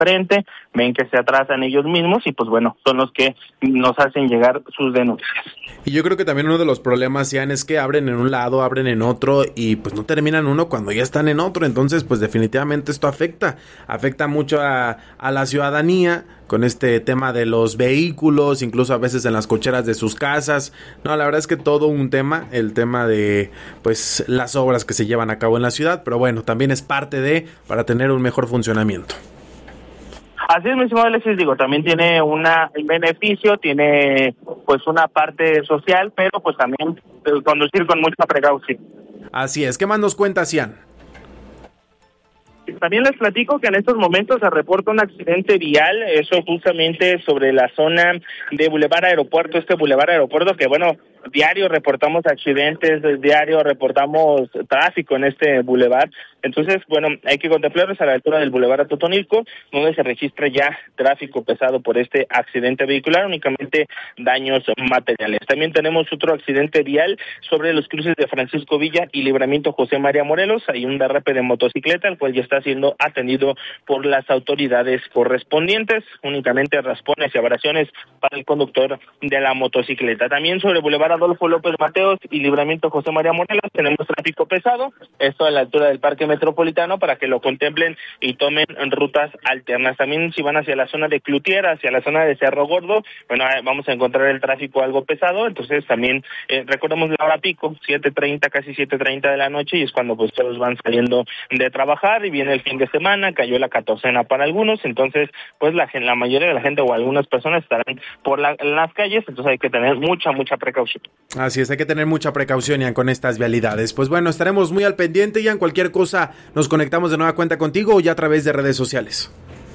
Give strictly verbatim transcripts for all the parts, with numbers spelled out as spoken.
frente, ven que se atrasan ellos mismos y pues bueno, son los que nos hacen llegar sus denuncias. Y yo creo que también uno de los problemas, Ian, es que abren en un lado, abren en otro y pues no terminan uno cuando ya están en otro. Entonces pues definitivamente esto afecta, afecta mucho a, a la ciudadanía con este tema de los vehículos, incluso a veces en las cocheras de sus casas. No, la verdad es que todo un tema, el tema de pues las obras que se llevan a cabo en la ciudad, pero bueno, también es parte de para tener un mejor funcionamiento. Así es, mi estimado Alexis, digo, también tiene una, un beneficio, tiene pues una parte social, pero pues también eh, conducir con mucha precaución. Así es, ¿qué más nos cuenta, Ian? También les platico que en estos momentos se reporta un accidente vial, eso justamente sobre la zona de Boulevard Aeropuerto, este Boulevard Aeropuerto que bueno, diario reportamos accidentes, diario reportamos tráfico en este bulevar. Entonces, bueno, hay que contemplarlos a la altura del Boulevard Atotonilco, donde se registra ya tráfico pesado por este accidente vehicular, únicamente daños materiales. También tenemos otro accidente vial sobre los cruces de Francisco Villa y Libramiento José María Morelos. Hay un derrape de motocicleta, el cual ya está siendo atendido por las autoridades correspondientes, únicamente raspones y abrasiones para el conductor de la motocicleta. También sobre Boulevard Adolfo López Mateos y Libramiento José María Morelos tenemos tráfico pesado, esto a la altura del Parque Metropolitano, para que lo contemplen y tomen rutas alternas. También si van hacia la zona de Cloutier, hacia la zona de Cerro Gordo, bueno, vamos a encontrar el tráfico algo pesado, entonces también eh, recordemos la hora pico, siete treinta, casi siete treinta de la noche, y es cuando pues todos van saliendo de trabajar y viene el fin de semana, cayó la catorcena para algunos, entonces pues la, la mayoría de la gente o algunas personas estarán por la, en las calles, entonces hay que tener mucha, mucha precaución. Así es, hay que tener mucha precaución, Ian, con estas vialidades. Pues bueno, estaremos muy al pendiente, Ian, cualquier cosa nos conectamos de nueva cuenta contigo o ya a través de redes sociales.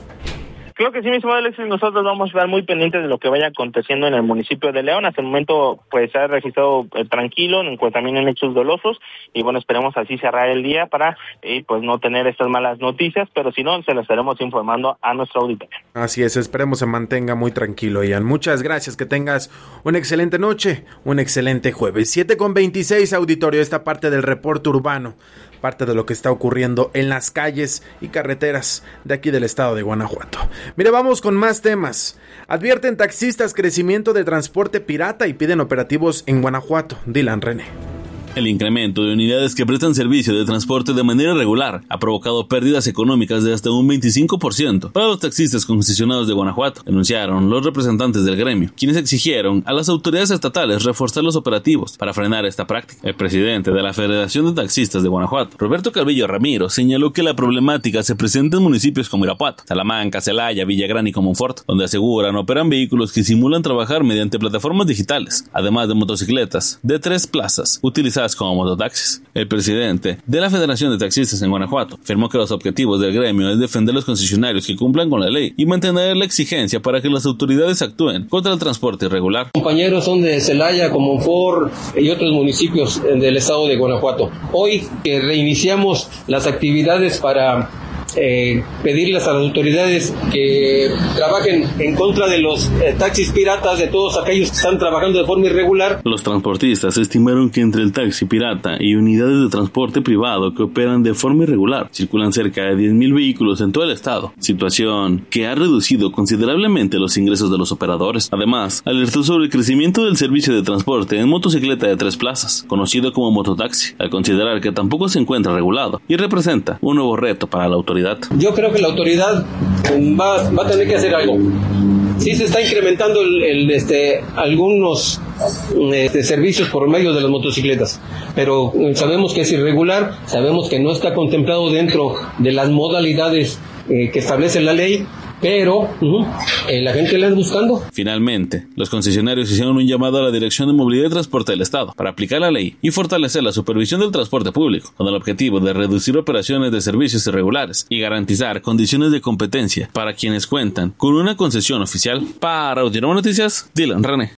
Creo que sí, mi estimado Alexis, nosotros vamos a estar muy pendientes de lo que vaya aconteciendo en el municipio de León. Hasta el momento, pues, se ha registrado eh, tranquilo, en, también en hechos dolosos, y bueno, esperemos así cerrar el día para, eh, pues, no tener estas malas noticias, pero si no, se lo estaremos informando a nuestro auditorio. Así es, esperemos se mantenga muy tranquilo, Ian. Muchas gracias, que tengas una excelente noche, un excelente jueves. siete con veintiséis, auditorio, esta parte del reporte urbano, parte de lo que está ocurriendo en las calles y carreteras de aquí del estado de Guanajuato. Mire, vamos con más temas. Advierten taxistas crecimiento de transporte pirata y piden operativos en Guanajuato. Dylan René. El incremento de unidades que prestan servicio de transporte de manera regular ha provocado pérdidas económicas de hasta un veinticinco por ciento para los taxistas concesionados de Guanajuato, denunciaron los representantes del gremio, quienes exigieron a las autoridades estatales reforzar los operativos para frenar esta práctica. El presidente de la Federación de Taxistas de Guanajuato, Roberto Calvillo Ramiro, señaló que la problemática se presenta en municipios como Irapuato, Salamanca, Celaya, Villagrán y Comonfort, donde aseguran operan vehículos que simulan trabajar mediante plataformas digitales, además de motocicletas de tres plazas utilizadas como mototaxis. El presidente de la Federación de Taxistas en Guanajuato afirmó que los objetivos del gremio es defender los concesionarios que cumplan con la ley y mantener la exigencia para que las autoridades actúen contra el transporte irregular. Compañeros son de Celaya, Comonfort y otros municipios del estado de Guanajuato. Hoy que reiniciamos las actividades para Eh, pedirles a las autoridades que trabajen en contra de los eh, taxis piratas, de todos aquellos que están trabajando de forma irregular. Los transportistas estimaron que entre el taxi pirata y unidades de transporte privado que operan de forma irregular, circulan cerca de diez mil vehículos en todo el estado, situación que ha reducido considerablemente los ingresos de los operadores. Además, alertó sobre el crecimiento del servicio de transporte en motocicleta de tres plazas, conocido como mototaxi, al considerar que tampoco se encuentra regulado y representa un nuevo reto para la autoridad. Yo creo que la autoridad va, va a tener que hacer algo. Sí se está incrementando el, el, este, algunos este, servicios por medio de las motocicletas, pero sabemos que es irregular, sabemos que no está contemplado dentro de las modalidades eh, que establece la ley, pero uh, eh, la gente la está buscando. Finalmente, los concesionarios hicieron un llamado a la Dirección de Movilidad y Transporte del Estado para aplicar la ley y fortalecer la supervisión del transporte público, con el objetivo de reducir operaciones de servicios irregulares y garantizar condiciones de competencia para quienes cuentan con una concesión oficial. Para Audiorama Noticias, Dylan René.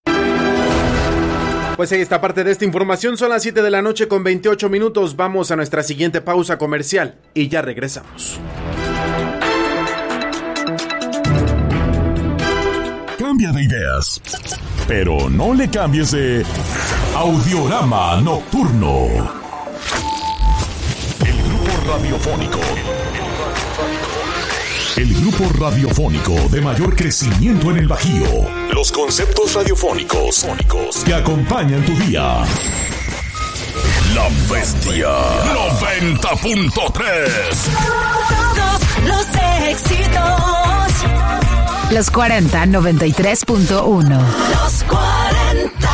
Pues ahí está parte de esta información, son las siete de la noche con veintiocho minutos, vamos a nuestra siguiente pausa comercial y ya regresamos. Cambia de ideas, pero no le cambies de Audiorama Nocturno. El grupo radiofónico El grupo radiofónico de mayor crecimiento en el Bajío. Los conceptos radiofónicos que acompañan tu día. La Bestia noventa punto tres. Todos los éxitos. Los cuarenta, noventa y tres punto uno. Los cuarenta.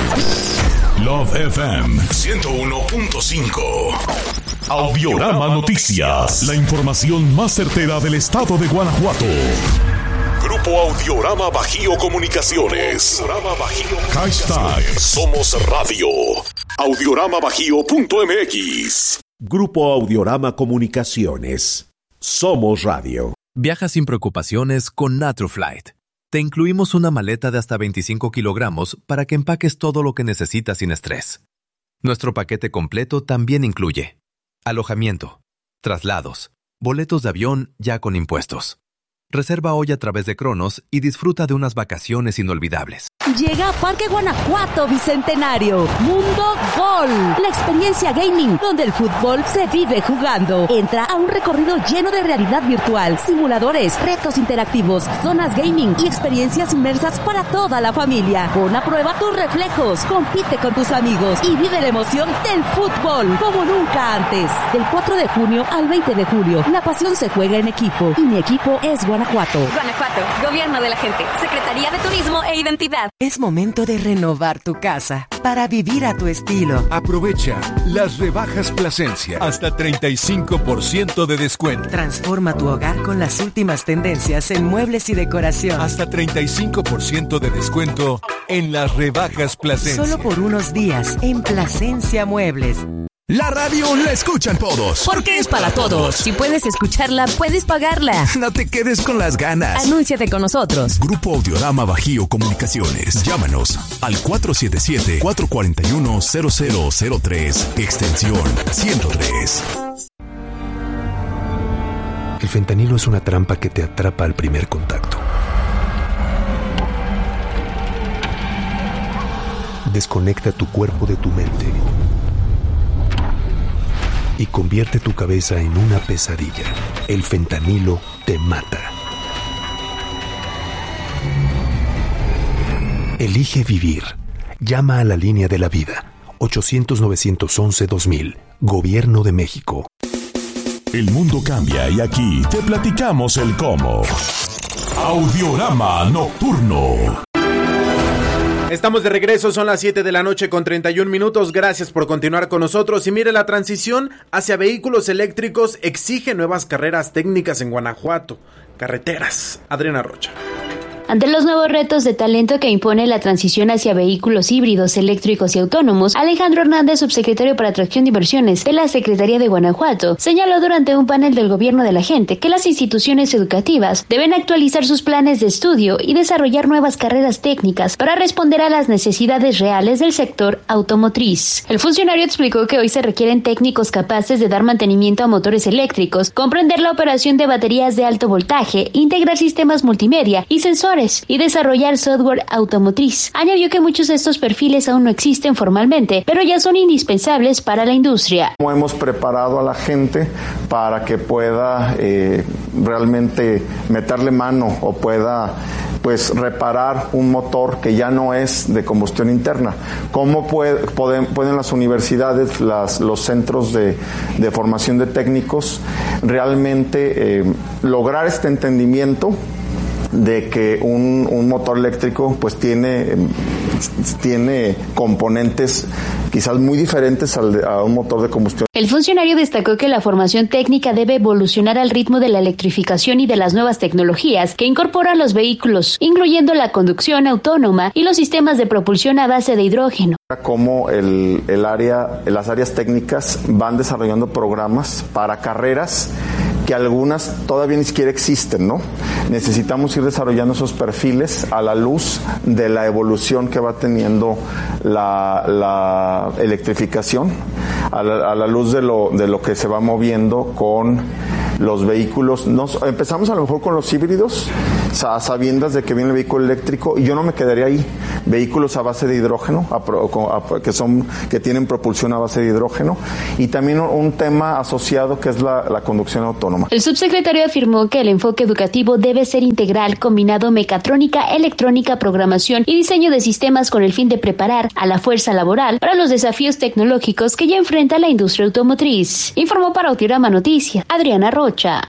Love F M ciento uno punto cinco. Audiorama Noticias. La información más certera del estado de Guanajuato. Grupo Audiorama Bajío Comunicaciones. Audiorama Bajío. Hashtag Somos Radio. audiorama bajío punto m x. Grupo Audiorama Comunicaciones. Somos Radio. Viaja sin preocupaciones con Naturflight. Te incluimos una maleta de hasta veinticinco kilogramos para que empaques todo lo que necesitas sin estrés. Nuestro paquete completo también incluye alojamiento, traslados, boletos de avión ya con impuestos. Reserva hoy a través de Cronos y disfruta de unas vacaciones inolvidables. Llega a Parque Guanajuato Bicentenario, Mundo Gol, la experiencia gaming donde el fútbol se vive jugando. Entra a un recorrido lleno de realidad virtual, simuladores, retos interactivos, zonas gaming y experiencias inmersas para toda la familia. Pon a prueba tus reflejos, compite con tus amigos y vive la emoción del fútbol como nunca antes. Del cuatro de junio al veinte de julio, la pasión se juega en equipo y mi equipo es Guanajuato. Guanajuato, Gobierno de la Gente, Secretaría de Turismo e Identidad. Es momento de renovar tu casa para vivir a tu estilo. Aprovecha las rebajas Plasencia, hasta treinta y cinco por ciento de descuento. Transforma tu hogar con las últimas tendencias en muebles y decoración. Hasta treinta y cinco por ciento de descuento en las rebajas Plasencia. Solo por unos días en Plasencia Muebles. La radio la escuchan todos. Porque es para todos. Si puedes escucharla, puedes pagarla. No te quedes con las ganas. Anúnciate con nosotros. Grupo Audiorama Bajío Comunicaciones. Llámanos al cuatro siete siete, cuatro cuatro uno, cero cero cero tres, extensión ciento tres. El fentanilo es una trampa que te atrapa al primer contacto. Desconecta tu cuerpo de tu mente y convierte tu cabeza en una pesadilla. El fentanilo te mata. Elige vivir. Llama a la línea de la vida. ochocientos, novecientos once, dos mil. Gobierno de México. El mundo cambia y aquí te platicamos el cómo. Audiorama Nocturno. Estamos de regreso, son las siete de la noche con treinta y un minutos. Gracias por continuar con nosotros. Y mire, la transición hacia vehículos eléctricos exige nuevas carreras técnicas en Guanajuato. Carreteras. Adriana Rocha. Ante los nuevos retos de talento que impone la transición hacia vehículos híbridos, eléctricos y autónomos, Alejandro Hernández, subsecretario para Atracción de Inversiones de la Secretaría de Guanajuato, señaló durante un panel del Gobierno de la Gente que las instituciones educativas deben actualizar sus planes de estudio y desarrollar nuevas carreras técnicas para responder a las necesidades reales del sector automotriz. El funcionario explicó que hoy se requieren técnicos capaces de dar mantenimiento a motores eléctricos, comprender la operación de baterías de alto voltaje, integrar sistemas multimedia y sensores y desarrollar software automotriz. Añadió que muchos de estos perfiles aún no existen formalmente, pero ya son indispensables para la industria. Hemos preparado a la gente para que pueda eh, realmente meterle mano o pueda pues reparar un motor que ya no es de combustión interna. ¿Cómo puede, pueden, pueden las universidades, las, los centros de, de formación de técnicos realmente eh, lograr este entendimiento de que un, un motor eléctrico pues tiene, tiene componentes quizás muy diferentes al de, a un motor de combustión? El funcionario destacó que la formación técnica debe evolucionar al ritmo de la electrificación y de las nuevas tecnologías que incorporan los vehículos, incluyendo la conducción autónoma y los sistemas de propulsión a base de hidrógeno. Cómo el, el área, las áreas técnicas van desarrollando programas para carreras que algunas todavía ni siquiera existen, ¿no? Necesitamos ir desarrollando esos perfiles a la luz de la evolución que va teniendo la, la electrificación, a la, a la luz de lo, de lo que se va moviendo con los vehículos, nos, empezamos a lo mejor con los híbridos, a sabiendas de que viene el vehículo eléctrico, y yo no me quedaría ahí. Vehículos a base de hidrógeno, a, a, que son que tienen propulsión a base de hidrógeno, y también un, un tema asociado que es la, la conducción autónoma. El subsecretario afirmó que el enfoque educativo debe ser integral, combinado mecatrónica, electrónica, programación y diseño de sistemas con el fin de preparar a la fuerza laboral para los desafíos tecnológicos que ya enfrenta la industria automotriz. Informó para Audiorama Noticias, Adriana Rocha.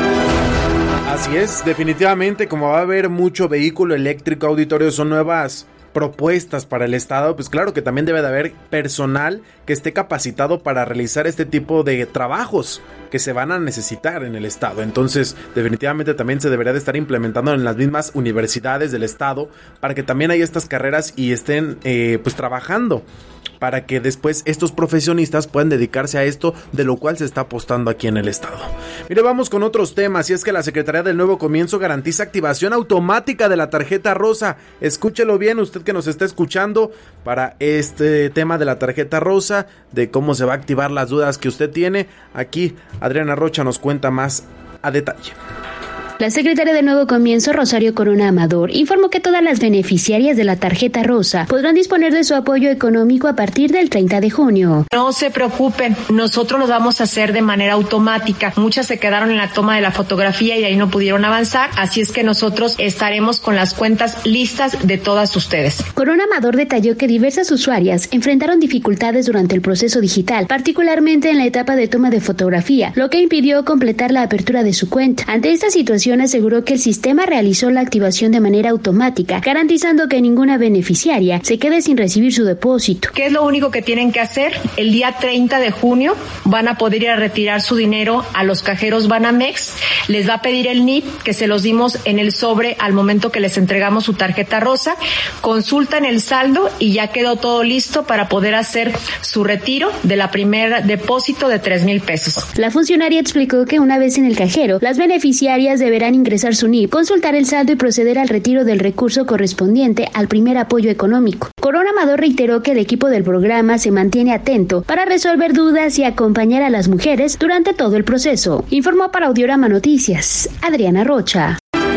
Así es, definitivamente, como va a haber mucho vehículo eléctrico, auditorio, son nuevas propuestas para el Estado, pues claro que también debe de haber personal que esté capacitado para realizar este tipo de trabajos que se van a necesitar en el Estado. Entonces, definitivamente también se debería de estar implementando en las mismas universidades del Estado para que también haya estas carreras y estén eh, pues trabajando, para que después estos profesionistas puedan dedicarse a esto, de lo cual se está apostando aquí en el Estado. Mire, vamos con otros temas, y es que la Secretaría del Nuevo Comienzo garantiza activación automática de la tarjeta rosa. Escúchelo bien, usted que nos está escuchando, para este tema de la tarjeta rosa, de cómo se va a activar, las dudas que usted tiene. Aquí Adriana Rocha nos cuenta más a detalle. La secretaria de Nuevo Comienzo, Rosario Corona Amador, informó que todas las beneficiarias de la tarjeta rosa podrán disponer de su apoyo económico a partir del treinta de junio. No se preocupen, nosotros lo vamos a hacer de manera automática. Muchas se quedaron en la toma de la fotografía y ahí no pudieron avanzar, así es que nosotros estaremos con las cuentas listas de todas ustedes. Corona Amador detalló que diversas usuarias enfrentaron dificultades durante el proceso digital, particularmente en la etapa de toma de fotografía, lo que impidió completar la apertura de su cuenta. Ante esta situación, aseguró que el sistema realizó la activación de manera automática, garantizando que ninguna beneficiaria se quede sin recibir su depósito. ¿Qué es lo único que tienen que hacer? El día treinta de junio van a poder ir a retirar su dinero a los cajeros Banamex. Les va a pedir el N I P que se los dimos en el sobre al momento que les entregamos su tarjeta rosa. Consultan el saldo y ya quedó todo listo para poder hacer su retiro de la primera depósito de tres mil pesos. La funcionaria explicó que una vez en el cajero, las beneficiarias deberán ingresar su N I P, consultar el saldo y proceder al retiro del recurso correspondiente al primer apoyo económico. Corona Amador reiteró que el equipo del programa se mantiene atento para resolver dudas y acompañar a las mujeres durante todo el proceso. Informó para Audiorama Noticias, Adriana Rocha.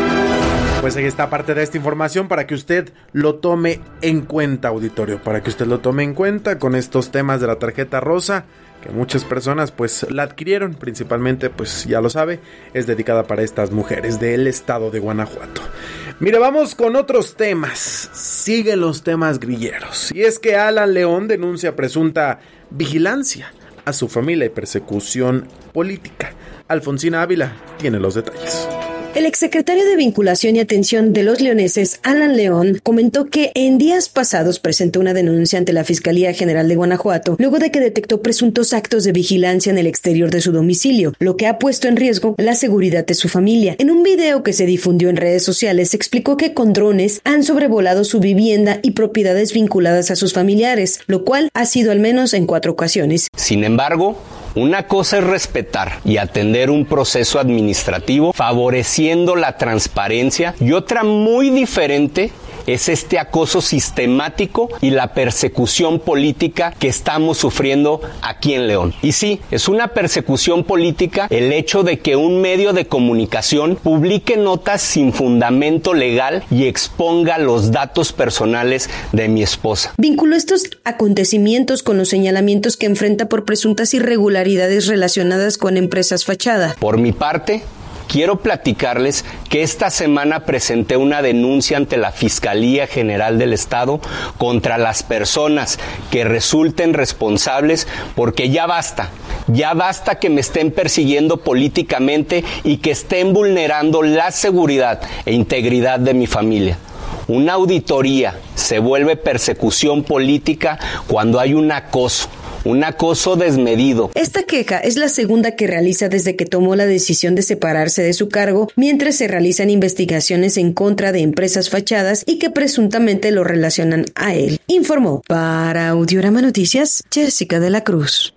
Pues ahí está parte de esta información para que usted lo tome en cuenta, auditorio, para que usted lo tome en cuenta con estos temas de la tarjeta rosa, que muchas personas pues la adquirieron, principalmente pues ya lo sabe, es dedicada para estas mujeres del estado de Guanajuato. Mire, vamos con otros temas, siguen los temas grilleros, y es que Alan León denuncia presunta vigilancia a su familia y persecución política. Alfonsina Ávila tiene los detalles. El exsecretario de Vinculación y Atención de los Leoneses, Alan León, comentó que en días pasados presentó una denuncia ante la Fiscalía General de Guanajuato, luego de que detectó presuntos actos de vigilancia en el exterior de su domicilio, lo que ha puesto en riesgo la seguridad de su familia. En un video que se difundió en redes sociales, se explicó que con drones han sobrevolado su vivienda y propiedades vinculadas a sus familiares, lo cual ha sido al menos en cuatro ocasiones. Sin embargo, una cosa es respetar y atender un proceso administrativo favoreciendo la transparencia, y otra muy diferente es este acoso sistemático y la persecución política que estamos sufriendo aquí en León. Y sí, es una persecución política el hecho de que un medio de comunicación publique notas sin fundamento legal y exponga los datos personales de mi esposa. Vinculó estos acontecimientos con los señalamientos que enfrenta por presuntas irregularidades relacionadas con empresas fachada. Por mi parte, quiero platicarles que esta semana presenté una denuncia ante la Fiscalía General del Estado contra las personas que resulten responsables, porque ya basta, ya basta que me estén persiguiendo políticamente y que estén vulnerando la seguridad e integridad de mi familia. Una auditoría se vuelve persecución política cuando hay un acoso. Un acoso desmedido. Esta queja es la segunda que realiza desde que tomó la decisión de separarse de su cargo, mientras se realizan investigaciones en contra de empresas fachadas y que presuntamente lo relacionan a él. Informó para Audiorama Noticias, Jessica de la Cruz.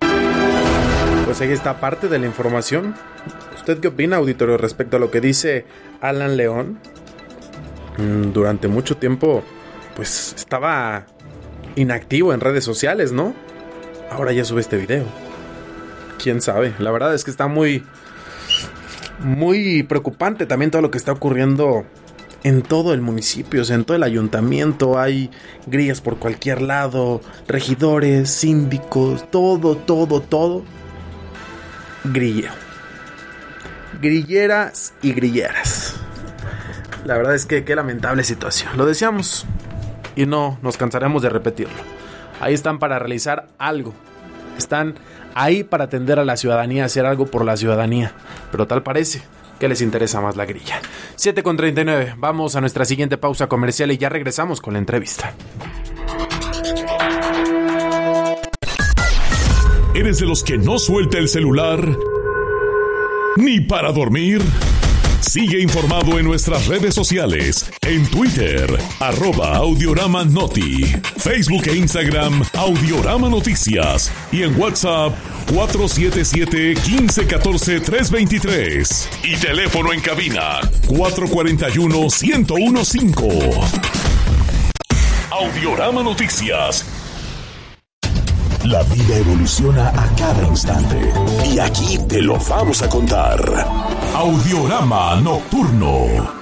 Pues ahí está parte de la información. ¿Usted qué opina, auditorio, respecto a lo que dice Alan León? Durante mucho tiempo, pues estaba inactivo en redes sociales, ¿no? Ahora ya sube este video. ¿Quién sabe? La verdad es que está muy muy preocupante también todo lo que está ocurriendo en todo el municipio, o sea, en todo el ayuntamiento. Hay grillas por cualquier lado, regidores, síndicos, todo, todo, todo. Grilleo. Grilleras y grilleras. La verdad es que qué lamentable situación. Lo decíamos y no nos cansaremos de repetirlo. Ahí están para realizar algo. Están ahí para atender a la ciudadanía, hacer algo por la ciudadanía. Pero tal parece que les interesa más la grilla. siete con treinta y nueve. Vamos a nuestra siguiente pausa comercial y ya regresamos con la entrevista. ¿Eres de los que no suelta el celular ni para dormir? Sigue informado en nuestras redes sociales, en Twitter, arroba Audiorama Noti, Facebook e Instagram, Audiorama Noticias, y en WhatsApp, cuatro siete siete, uno cinco uno cuatro, tres dos tres, y teléfono en cabina, cuatro cuatro uno, uno cero uno cinco. Audiorama Noticias. La vida evoluciona a cada instante y aquí te lo vamos a contar. Audiorama Nocturno.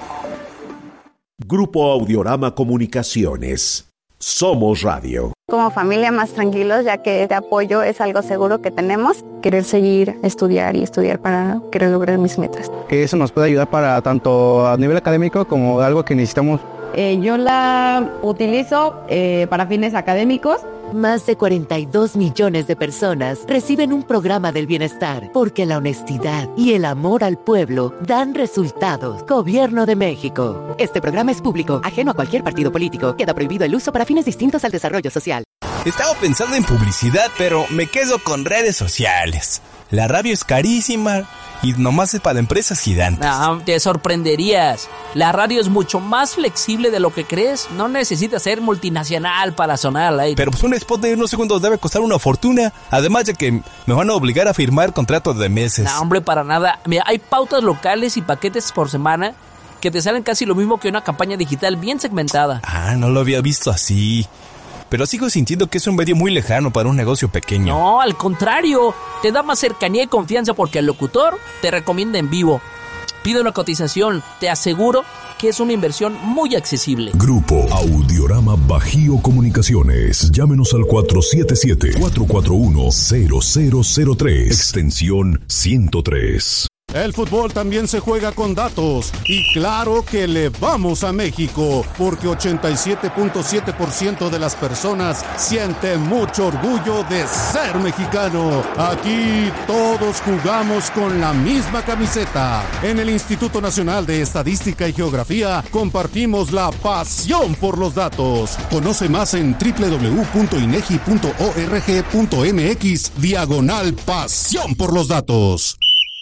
Grupo Audiorama Comunicaciones. Somos radio. Como familia más tranquilos, ya que este apoyo es algo seguro que tenemos. Querer seguir, estudiar y estudiar para querer lograr mis metas. Que eso nos puede ayudar para tanto a nivel académico como algo que necesitamos. Eh, yo la utilizo eh, para fines académicos. Más de cuarenta y dos millones de personas reciben un programa del bienestar porque la honestidad y el amor al pueblo dan resultados. Gobierno de México. Este programa es público, ajeno a cualquier partido político. Queda prohibido el uso para fines distintos al desarrollo social. Estaba pensando en publicidad, pero me quedo con redes sociales. La radio es carísima y nomás es para empresas gigantes. No, te sorprenderías. La radio es mucho más flexible de lo que crees. No necesitas ser multinacional para sonar al aire. Pero pues un spot de unos segundos debe costar una fortuna. Además de que me van a obligar a firmar contratos de meses. No, hombre, para nada. Mira, hay pautas locales y paquetes por semana que te salen casi lo mismo que una campaña digital bien segmentada. Ah, no lo había visto así. Pero sigo sintiendo que es un medio muy lejano para un negocio pequeño. No, al contrario. Te da más cercanía y confianza porque el locutor te recomienda en vivo. Pide una cotización. Te aseguro que es una inversión muy accesible. Grupo Audiorama Bajío Comunicaciones. Llámenos al cuatro siete siete, cuatro cuatro uno, cero cero cero tres. Extensión ciento tres. El fútbol también se juega con datos y claro que le vamos a México porque ochenta y siete punto siete por ciento de las personas sienten mucho orgullo de ser mexicano. Aquí todos jugamos con la misma camiseta. En el Instituto Nacional de Estadística y Geografía compartimos la pasión por los datos. Conoce más en doble u doble u doble u punto inegi punto org punto mx diagonal pasión por los datos.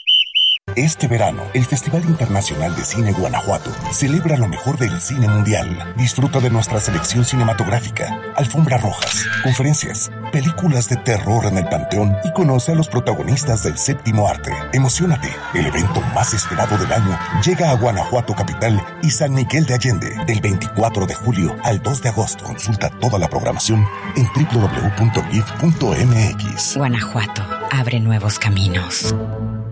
Este verano, el Festival Internacional de Cine Guanajuato celebra lo mejor del cine mundial. Disfruta de nuestra selección cinematográfica, alfombras rojas, conferencias, películas de terror en el Panteón y conoce a los protagonistas del séptimo arte. Emociónate, el evento más esperado del año llega a Guanajuato capital y San Miguel de Allende del veinticuatro de julio al dos de agosto. Consulta toda la programación en doble u doble u doble u punto gif punto mx. Guanajuato abre nuevos caminos.